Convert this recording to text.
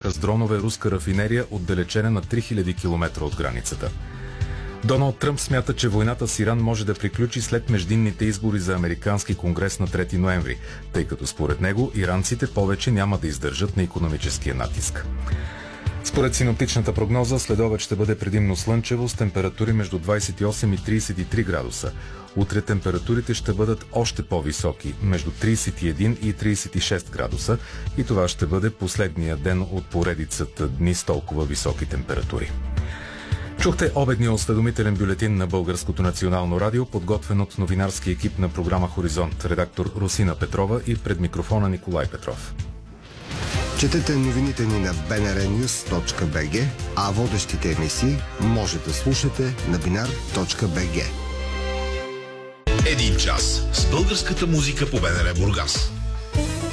атака с дронове руска рафинерия, отдалечена на 3000 км от границата. Доналд Тръмп смята, че войната с Иран може да приключи след междинните избори за Американски конгрес на 3 ноември, тъй като според него иранците повече няма да издържат на икономическия натиск. Според синоптичната прогноза, следобед ще бъде предимно слънчево с температури между 28 и 33 градуса. Утре температурите ще бъдат още по-високи, между 31 и 36 градуса, и това ще бъде последния ден от поредицата дни с толкова високи температури. Чухте обедния осведомителен бюлетин на Българското национално радио, подготвен от новинарски екип на програма Хоризонт, редактор Русина Петрова и пред микрофона Николай Петров. Четете новините ни на bnrnews.bg, а водещите емисии може да слушате на binar.bg. Един час с българската музика по БНР Бургас.